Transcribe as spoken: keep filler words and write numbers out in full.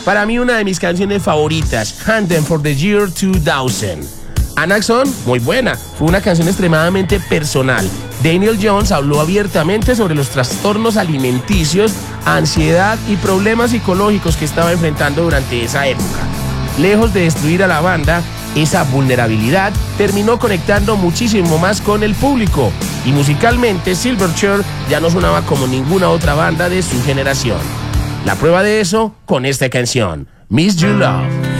Para mí una de mis canciones favoritas, Anthem for the Year dos mil. Anaxon, muy buena, fue una canción extremadamente personal. Daniel Johns habló abiertamente sobre los trastornos alimenticios, ansiedad y problemas psicológicos que estaba enfrentando durante esa época. Lejos de destruir a la banda, esa vulnerabilidad terminó conectando muchísimo más con el público y musicalmente Silverchair ya no sonaba como ninguna otra banda de su generación. La prueba de eso con esta canción, Miss You Love.